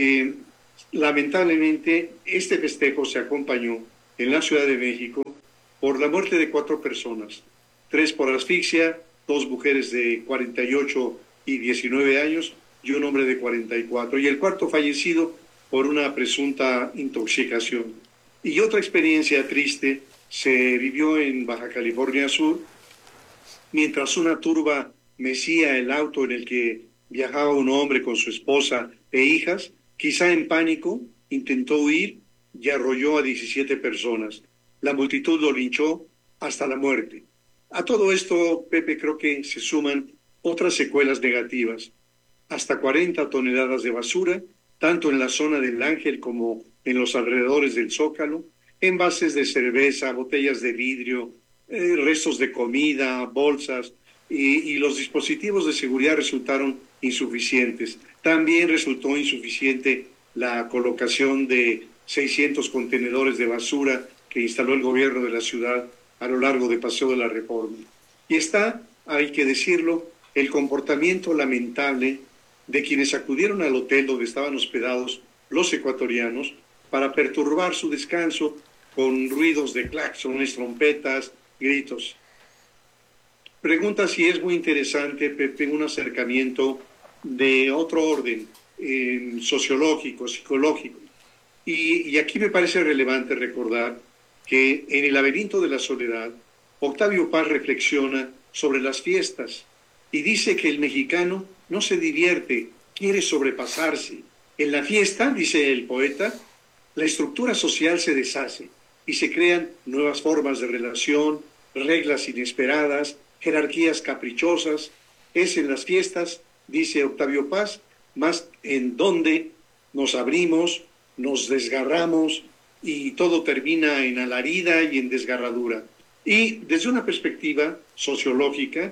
Lamentablemente, este festejo se acompañó en la Ciudad de México por la muerte de 4 personas, 3 por asfixia, 2 mujeres de 48 y 19 años y un hombre de 44, y el cuarto fallecido por una presunta intoxicación. Y otra experiencia triste se vivió en Baja California Sur, mientras una turba mecía el auto en el que viajaba un hombre con su esposa e hijas, quizá en pánico, intentó huir y arrolló a 17 personas. La multitud lo linchó hasta la muerte. A todo esto, Pepe, creo que se suman otras secuelas negativas. Hasta 40 toneladas de basura, tanto en la zona del Ángel como en los alrededores del Zócalo, envases de cerveza, botellas de vidrio, restos de comida, bolsas, y los dispositivos de seguridad resultaron insuficientes. También resultó insuficiente la colocación de 600 contenedores de basura que instaló el gobierno de la ciudad a lo largo de Paseo de la Reforma. Y está, hay que decirlo, el comportamiento lamentable de quienes acudieron al hotel donde estaban hospedados los ecuatorianos para perturbar su descanso con ruidos de claxones, trompetas, gritos. Pregunta si es muy interesante, Pepe, un acercamiento de otro orden, sociológico, psicológico. Y aquí me parece relevante recordar que en El laberinto de la soledad, Octavio Paz reflexiona sobre las fiestas y dice que el mexicano no se divierte, quiere sobrepasarse. En la fiesta, dice el poeta, la estructura social se deshace y se crean nuevas formas de relación, reglas inesperadas, jerarquías caprichosas. Es en las fiestas, dice Octavio Paz, más en donde nos abrimos, nos desgarramos y todo termina en alarido y en desgarradura. Y desde una perspectiva sociológica,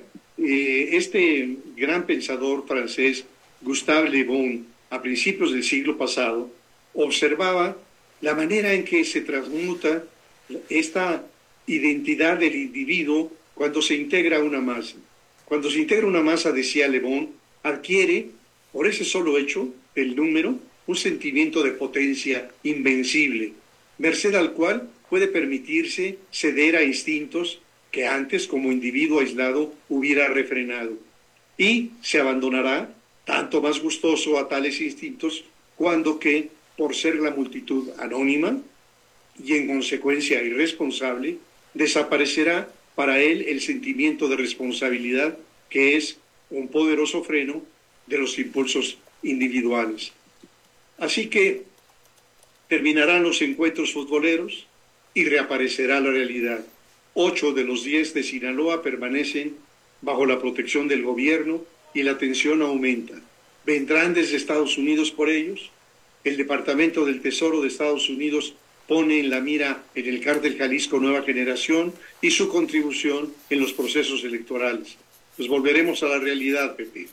este gran pensador francés, Gustave Le Bon, a principios del siglo pasado, observaba la manera en que se transmuta esta identidad del individuo cuando se integra a una masa. Cuando se integra una masa, decía Le Bon, adquiere, por ese solo hecho, el número, un sentimiento de potencia invencible, merced al cual puede permitirse ceder a instintos que antes, como individuo aislado, hubiera refrenado. Y se abandonará, tanto más gustoso, a tales instintos, cuando que, por ser la multitud anónima y en consecuencia irresponsable, desaparecerá para él el sentimiento de responsabilidad, que es un poderoso freno de los impulsos individuales. Así que terminarán los encuentros futboleros y reaparecerá la realidad. 8 de los 10 de Sinaloa permanecen bajo la protección del gobierno y la tensión aumenta. ¿Vendrán desde Estados Unidos por ellos? El Departamento del Tesoro de Estados Unidos pone en la mira en el Cártel Jalisco Nueva Generación y su contribución en los procesos electorales. Pues volveremos a la realidad, Pepe.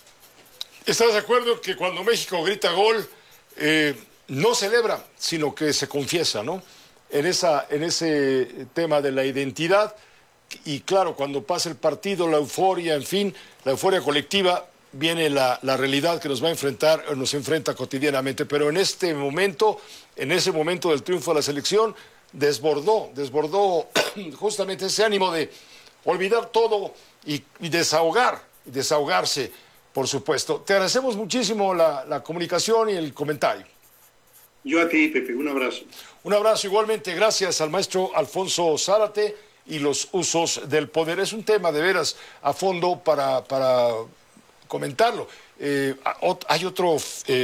¿Estás de acuerdo que cuando México grita gol, no celebra, sino que se confiesa, ¿no? En ese tema de la identidad, y claro, cuando pasa el partido, la euforia, en fin, la euforia colectiva, viene la realidad que nos va a enfrentar, nos enfrenta cotidianamente, pero en ese momento del triunfo de la selección, desbordó justamente ese ánimo de olvidar todo y desahogarse, por supuesto. Te agradecemos muchísimo la comunicación y el comentario.
Yo a ti, Pepe, un abrazo.
Un abrazo igualmente, gracias al maestro Alfonso Zárate y los usos del poder. Es un tema de veras a fondo para comentarlo. Hay otro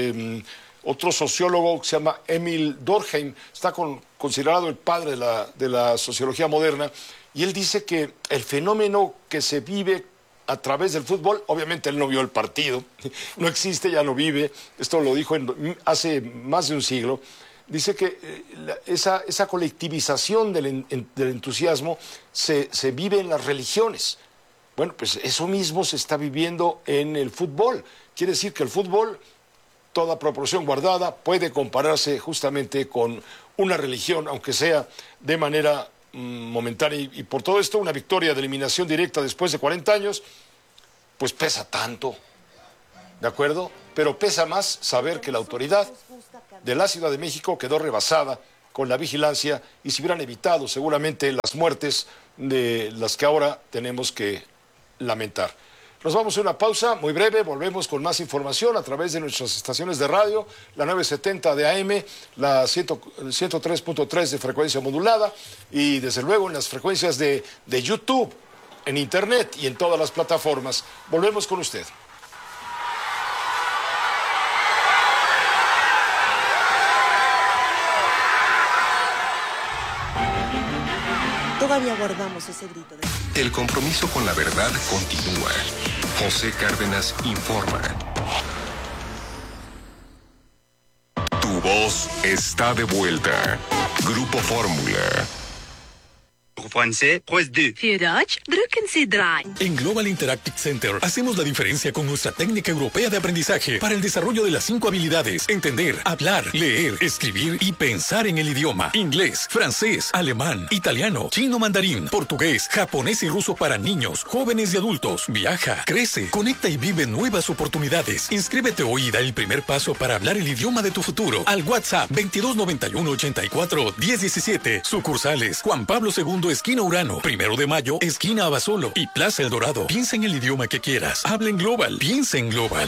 sociólogo que se llama Emil Durkheim, está considerado el padre de la sociología moderna, y él dice que el fenómeno que se vive a través del fútbol. Obviamente él no vio el partido, no existe, ya no vive. Esto lo dijo hace más de un siglo. Dice que esa colectivización del entusiasmo se vive en las religiones. Bueno, pues eso mismo se está viviendo en el fútbol. Quiere decir que el fútbol, toda proporción guardada, puede compararse justamente con una religión, aunque sea de manera momentánea. Y por todo esto, una victoria de eliminación directa después de 40 años, pues pesa tanto, ¿de acuerdo? Pero pesa más saber que la autoridad de la Ciudad de México quedó rebasada con la vigilancia y se hubieran evitado seguramente las muertes de las que ahora tenemos que lamentar. Nos vamos a una pausa muy breve, volvemos con más información a través de nuestras estaciones de radio, la 970 de AM, la 103.3 de frecuencia modulada y desde luego en las frecuencias de YouTube, en Internet y en todas las plataformas. Volvemos con usted.
Todavía guardamos ese grito de...
El compromiso con la verdad continúa. José Cárdenas informa. Tu voz está de vuelta. Grupo Fórmula.
En Global Interactive Center hacemos la diferencia con nuestra técnica europea de aprendizaje para el desarrollo de las 5 habilidades: entender, hablar, leer, escribir y pensar en el idioma. Inglés, francés, alemán, italiano, chino, mandarín, portugués, japonés y ruso para niños, jóvenes y adultos. Viaja, crece, conecta y vive nuevas oportunidades. Inscríbete hoy y da el primer paso para hablar el idioma de tu futuro. Al WhatsApp 2291 84 1017. Sucursales Juan Pablo II, esquina Urano, 1 de Mayo, esquina Abasolo y Plaza El Dorado. Piensa en el idioma que quieras. Habla en Global. Piensa en Global.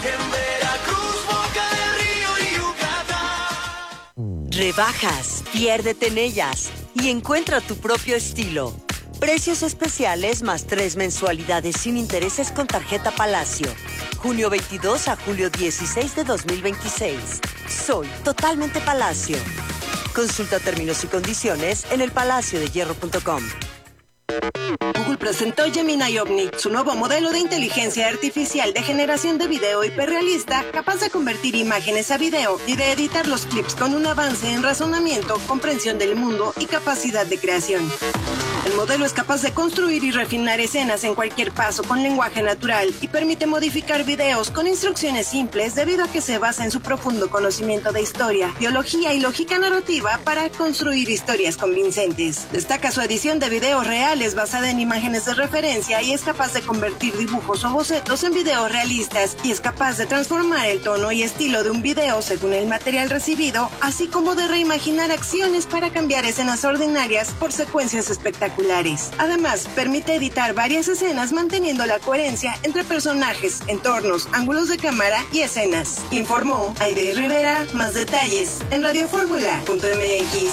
Rebajas, piérdete en ellas y encuentra tu propio estilo. Precios especiales más 3 mensualidades sin intereses con tarjeta Palacio. Junio 22 a julio 16 de 2026. Soy totalmente Palacio. Consulta términos y condiciones en elpalaciodehierro.com.
Google presentó Gemini Omni, su nuevo modelo de inteligencia artificial de generación de video hiperrealista, capaz de convertir imágenes a video y de editar los clips con un avance en razonamiento, comprensión del mundo y capacidad de creación. El modelo es capaz de construir y refinar escenas en cualquier paso con lenguaje natural y permite modificar videos con instrucciones simples debido a que se basa en su profundo conocimiento de historia, biología y lógica narrativa para construir historias convincentes. Destaca su edición de videos reales basada en imágenes de referencia y es capaz de convertir dibujos o bocetos en videos realistas y es capaz de transformar el tono y estilo de un video según el material recibido, así como de reimaginar acciones para cambiar escenas ordinarias por secuencias espectaculares. Además, permite editar varias escenas manteniendo la coherencia entre personajes, entornos, ángulos de cámara y escenas. Informó Aide Rivera. Más detalles en radioformula.mx.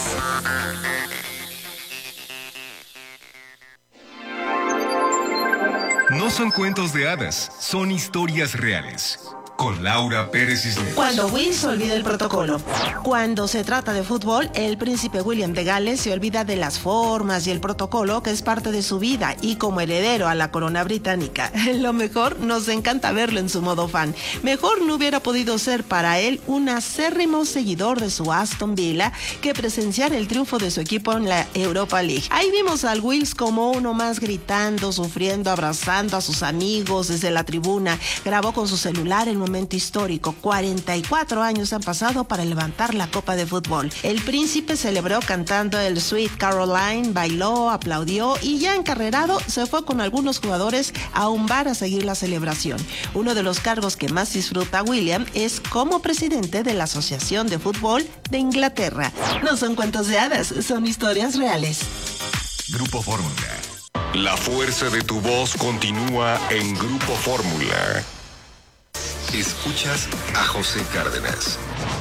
No son cuentos de hadas, son historias reales. Con Laura Pérez Cisneros.
Cuando Will se olvida el protocolo. Cuando se trata de fútbol, el príncipe William de Gales se olvida de las formas y el protocolo que es parte de su vida y como heredero a la corona británica. Lo mejor, nos encanta verlo en su modo fan. Mejor no hubiera podido ser para él un acérrimo seguidor de su Aston Villa que presenciar el triunfo de su equipo en la Europa League. Ahí vimos al Wills como uno más gritando, sufriendo, abrazando a sus amigos desde la tribuna. Grabó con su celular el momento histórico. 44 años han pasado para levantar la copa de fútbol. El príncipe celebró cantando el Sweet Caroline, bailó, aplaudió y ya encarrerado se fue con algunos jugadores a un bar a seguir la celebración. Uno de los cargos que más disfruta William es como presidente de la Asociación de Fútbol de Inglaterra. No son cuentos de hadas, son historias reales.
Grupo Fórmula. La fuerza de tu voz continúa en Grupo Fórmula. Escuchas a José Cárdenas.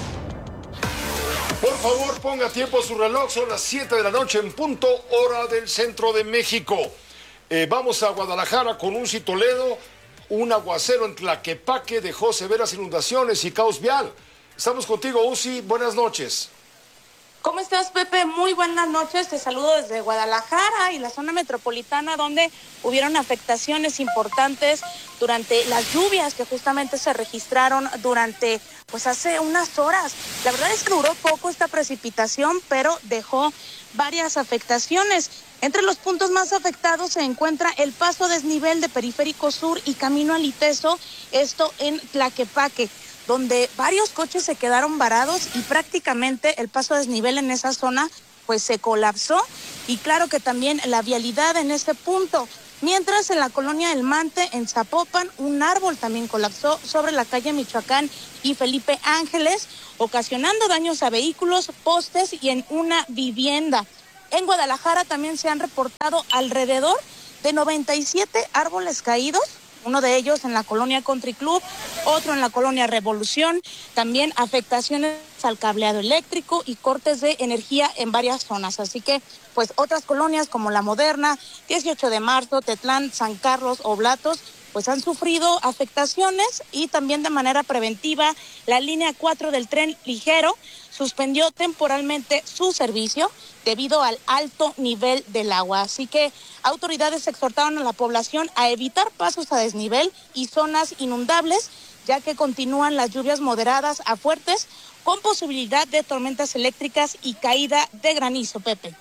Por favor, ponga a tiempo su reloj. Son las 7 de la noche en punto, hora del centro de México. Vamos a Guadalajara con Uzi Toledo. Un aguacero en Tlaquepaque dejó severas inundaciones y caos vial. Estamos contigo, Uzi. Buenas noches.
¿Cómo estás, Pepe? Muy buenas noches. Te saludo desde Guadalajara y la zona metropolitana, donde hubieron afectaciones importantes durante las lluvias que justamente se registraron durante, pues hace unas horas. La verdad es que duró poco esta precipitación, pero dejó varias afectaciones. Entre los puntos más afectados se encuentra el paso a desnivel de Periférico Sur y Camino al Iteso, esto en Tlaquepaque, donde varios coches se quedaron varados y prácticamente el paso a desnivel en esa zona pues se colapsó, y claro que también la vialidad en este punto. Mientras en la colonia El Mante, en Zapopan, un árbol también colapsó sobre la calle Michoacán y Felipe Ángeles, ocasionando daños a vehículos, postes y en una vivienda. En Guadalajara también se han reportado alrededor de 97 árboles caídos, uno de ellos en la colonia Country Club, otro en la colonia Revolución, también afectaciones al cableado eléctrico y cortes de energía en varias zonas. Así que, pues otras colonias como La Moderna, 18 de marzo, Tetlán, San Carlos, Oblatos, pues han sufrido afectaciones, y también de manera preventiva la línea 4 del tren ligero suspendió temporalmente su servicio debido al alto nivel del agua. Así que autoridades exhortaron a la población a evitar pasos a desnivel y zonas inundables, ya que continúan las lluvias moderadas a fuertes con posibilidad de tormentas eléctricas y caída de granizo, Pepe.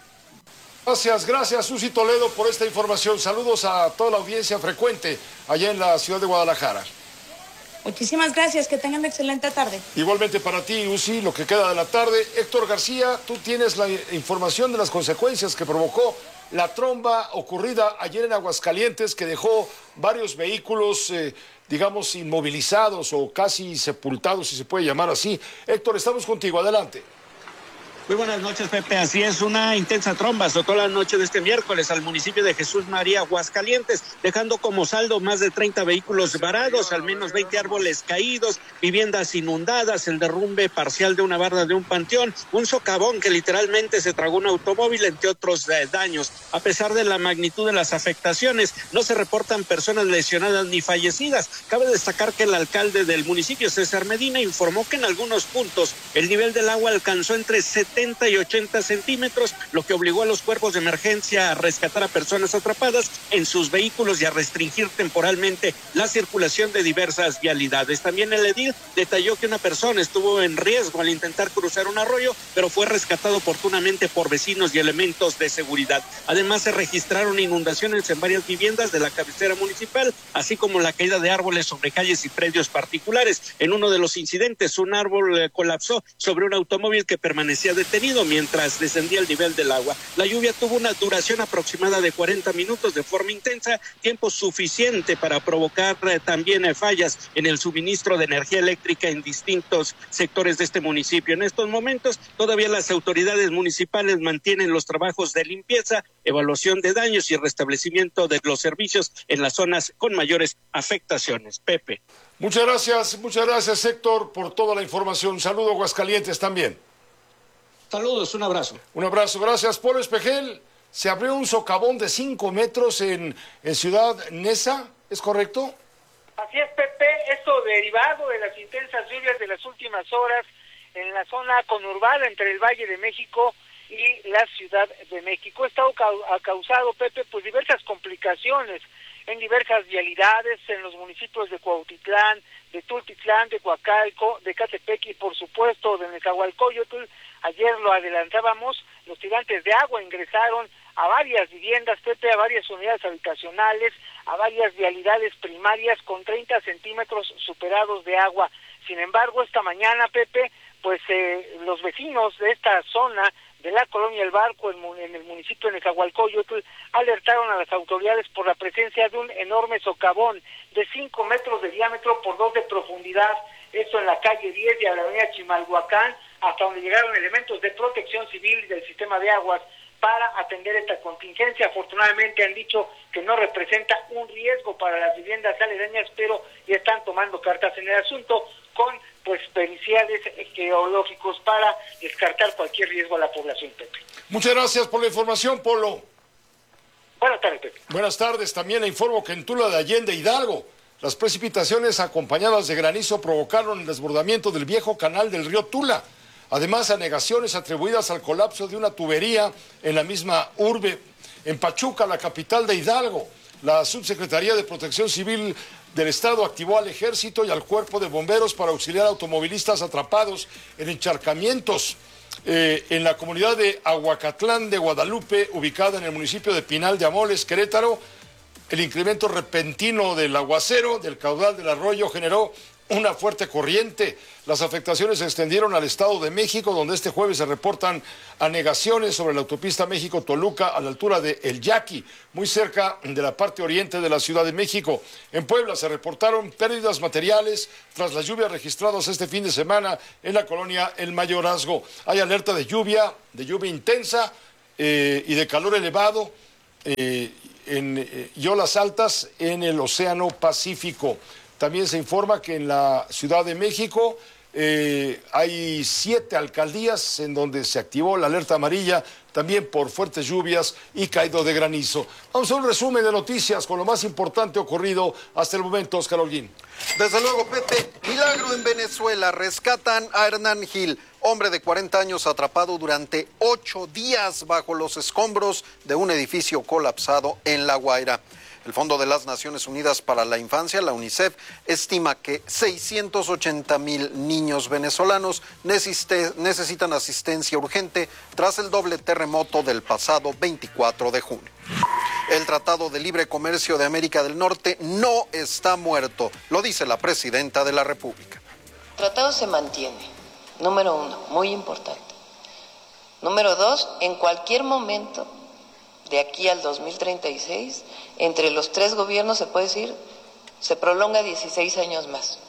Gracias Susi Toledo por esta información. Saludos a toda la audiencia frecuente allá en la ciudad de Guadalajara.
Muchísimas gracias, que tengan una excelente tarde.
Igualmente para ti, Uzi, lo que queda de la tarde. Héctor García, tú tienes la información de las consecuencias que provocó la tromba ocurrida ayer en Aguascalientes, que dejó varios vehículos, digamos, inmovilizados o casi sepultados, si se puede llamar así. Héctor, estamos contigo, adelante.
Muy buenas noches, Pepe. Así es, una intensa tromba azotó la noche de este miércoles al municipio de Jesús María, Aguascalientes, dejando como saldo más de 30 vehículos varados, al menos 20 árboles caídos, viviendas inundadas, el derrumbe parcial de una barda de un panteón, un socavón que literalmente se tragó un automóvil, entre otros daños. A pesar de la magnitud de las afectaciones, no se reportan personas lesionadas ni fallecidas. Cabe destacar que el alcalde del municipio, César Medina, informó que en algunos puntos el nivel del agua alcanzó entre 70 y 80 centímetros, lo que obligó a los cuerpos de emergencia a rescatar a personas atrapadas en sus vehículos y a restringir temporalmente la circulación de diversas vialidades. También el edil detalló que una persona estuvo en riesgo al intentar cruzar un arroyo, pero fue rescatado oportunamente por vecinos y elementos de seguridad. Además, se registraron inundaciones en varias viviendas de la cabecera municipal, así como la caída de árboles sobre calles y predios particulares. En uno de los incidentes, un árbol colapsó sobre un automóvil que permanecía detenido mientras descendía el nivel del agua. La lluvia tuvo una duración aproximada de 40 minutos de forma intensa, tiempo suficiente para provocar también fallas en el suministro de energía eléctrica en distintos sectores de este municipio. En estos momentos, todavía las autoridades municipales mantienen los trabajos de limpieza, evaluación de daños y restablecimiento de los servicios en las zonas con mayores afectaciones. Pepe.
Muchas gracias Héctor por toda la información. Saludo a Aguascalientes también.
Saludos, un abrazo.
Un abrazo, gracias. Polo Espejel, se abrió un socavón de 5 metros en Ciudad Neza, ¿es correcto?
Así es, Pepe, esto derivado de las intensas lluvias de las últimas horas en la zona conurbada entre el Valle de México y la Ciudad de México. Esto ha causado, Pepe, pues diversas complicaciones en diversas vialidades en los municipios de Cuautitlán, de Tultitlán, de Coacalco, de Catepec y por supuesto de Nezahualcóyotl. Ayer lo adelantábamos, los tirantes de agua ingresaron a varias viviendas, Pepe, a varias unidades habitacionales, a varias vialidades primarias con 30 centímetros superados de agua. Sin embargo, esta mañana, Pepe, pues los vecinos de esta zona de la colonia El Barco en el municipio de Nezahualcóyotl alertaron a las autoridades por la presencia de un enorme socavón de 5 metros de diámetro por 2 de profundidad, esto en la calle 10 de la avenida Chimalhuacán, hasta donde llegaron elementos de protección civil y del sistema de aguas para atender esta contingencia. Afortunadamente han dicho que no representa un riesgo para las viviendas aledañas, pero ya están tomando cartas en el asunto con periciales geológicos para descartar cualquier riesgo a la población, Pepe.
Muchas gracias por la información, Polo.
Buenas tardes, Pepe.
Buenas tardes. También le informo que en Tula de Allende, Hidalgo, las precipitaciones acompañadas de granizo provocaron el desbordamiento del viejo canal del río Tula. Además, anegaciones atribuidas al colapso de una tubería en la misma urbe. En Pachuca, la capital de Hidalgo, la Subsecretaría de Protección Civil del Estado activó al Ejército y al Cuerpo de Bomberos para auxiliar a automovilistas atrapados en encharcamientos. En la comunidad de Aguacatlán de Guadalupe, ubicada en el municipio de Pinal de Amoles, Querétaro, el incremento repentino del aguacero del caudal del arroyo generó una fuerte corriente. Las afectaciones se extendieron al Estado de México, donde este jueves se reportan anegaciones sobre la autopista México-Toluca a la altura de El Yaqui, muy cerca de la parte oriente de la Ciudad de México. En Puebla se reportaron pérdidas materiales tras las lluvias registradas este fin de semana en la colonia El Mayorazgo. Hay alerta de lluvia intensa y de calor elevado y olas altas en el Océano Pacífico. También se informa que en la Ciudad de México hay 7 alcaldías en donde se activó la alerta amarilla, también por fuertes lluvias y caído de granizo. Vamos a un resumen de noticias con lo más importante ocurrido hasta el momento, Oscar Holguín.
Desde luego, Pepe, milagro en Venezuela. Rescatan a Hernán Gil, hombre de 40 años atrapado durante 8 días bajo los escombros de un edificio colapsado en La Guaira. El Fondo de las Naciones Unidas para la Infancia, la UNICEF, estima que 680,000 niños venezolanos necesitan asistencia urgente tras el doble terremoto del pasado 24 de junio. El Tratado de Libre Comercio de América del Norte no está muerto, lo dice la presidenta de la República.
El tratado se mantiene, número 1, muy importante. Número 2, en cualquier momento de aquí al 2036, entre los 3 gobiernos se puede decir, se prolonga 16 años más.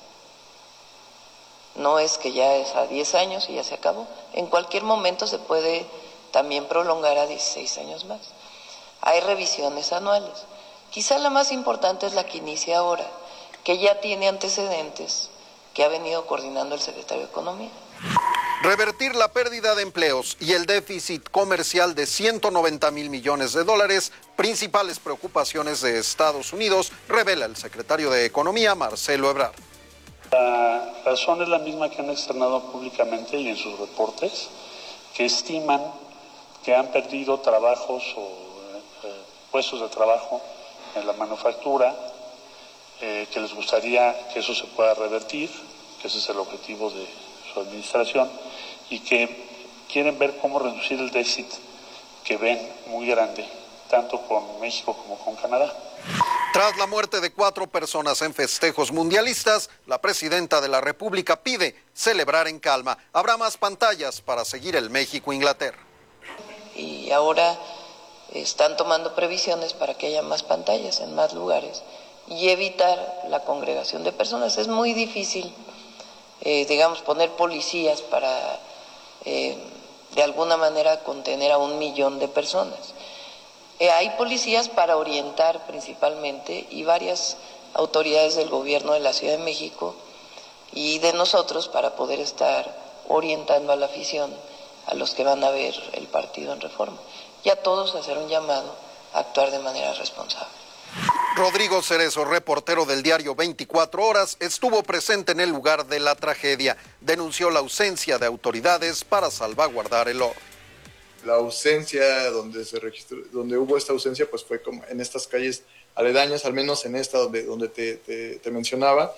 No es que ya es a 10 años y ya se acabó. En cualquier momento se puede también prolongar a 16 años más. Hay revisiones anuales. Quizá la más importante es la que inicia ahora, que ya tiene antecedentes, que ha venido coordinando el secretario de Economía.
Revertir la pérdida de empleos y el déficit comercial de 190,000 millones de dólares, principales preocupaciones de Estados Unidos, revela el secretario de Economía, Marcelo Ebrard.
La razón es la misma que han externado públicamente y en sus reportes, que estiman que han perdido trabajos o puestos de trabajo en la manufactura, que les gustaría que eso se pueda revertir, que ese es el objetivo de su administración, y que quieren ver cómo reducir el déficit que ven muy grande, tanto con México como con Canadá.
Tras la muerte de 4 personas en festejos mundialistas, la presidenta de la República pide celebrar en calma. Habrá más pantallas para seguir el México-Inglaterra.
Y ahora están tomando previsiones para que haya más pantallas en más lugares y evitar la congregación de personas. Es muy difícil, poner policías para, de alguna manera, contener a 1 millón de personas. Hay policías para orientar principalmente y varias autoridades del gobierno de la Ciudad de México y de nosotros para poder estar orientando a la afición, a los que van a ver el partido en Reforma. Y a todos hacer un llamado a actuar de manera responsable.
Rodrigo Cerezo, reportero del diario 24 Horas, estuvo presente en el lugar de la tragedia. Denunció la ausencia de autoridades para salvaguardar el oro.
La ausencia donde hubo esta ausencia, pues fue como en estas calles aledañas, al menos en esta donde te mencionaba.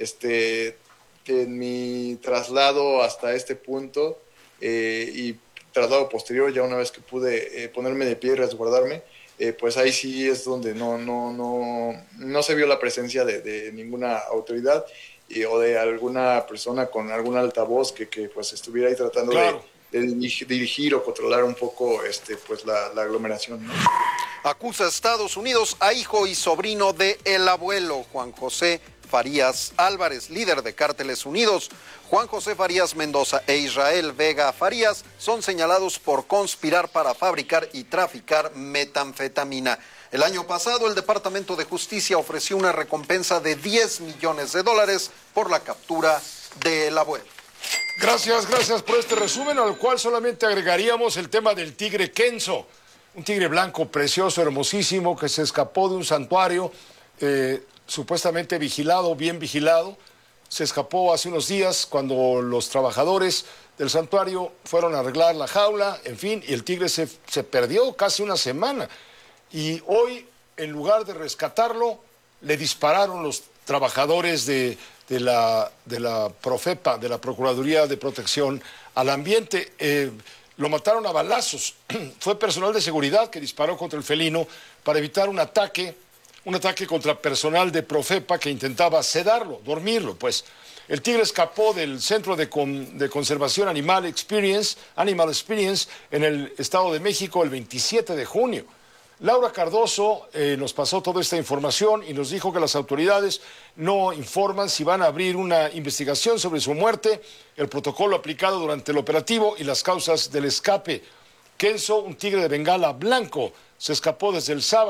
En mi traslado hasta este punto y traslado posterior, ya una vez que pude ponerme de pie y resguardarme, pues ahí sí es donde no se vio la presencia de ninguna autoridad o de alguna persona con algún altavoz que pues estuviera ahí tratando de dirigir o controlar un poco pues la aglomeración, ¿no?
Acusa a Estados Unidos a hijo y sobrino de el abuelo Juan José Farías Álvarez, líder de Cárteles Unidos. Juan José Farías Mendoza e Israel Vega Farías son señalados por conspirar para fabricar y traficar metanfetamina. El año pasado, el Departamento de Justicia ofreció una recompensa de $10 millones por la captura del abuelo.
Gracias por este resumen, al cual solamente agregaríamos el tema del tigre Kenzo, un tigre blanco precioso, hermosísimo, que se escapó de un santuario supuestamente vigilado, bien vigilado, se escapó hace unos días cuando los trabajadores del santuario fueron a arreglar la jaula, en fin, y el tigre se perdió casi una semana. Y hoy, en lugar de rescatarlo, le dispararon los trabajadores de la Profepa, de la Procuraduría de Protección al Ambiente. Lo mataron a balazos. Fue personal de seguridad que disparó contra el felino para evitar un ataque contra personal de Profepa que intentaba sedarlo, dormirlo, pues. El tigre escapó del Centro de Conservación Animal Experience en el Estado de México el 27 de junio. Laura Cardoso nos pasó toda esta información y nos dijo que las autoridades no informan si van a abrir una investigación sobre su muerte, el protocolo aplicado durante el operativo y las causas del escape. Kenzo, un tigre de Bengala blanco, se escapó desde el sábado.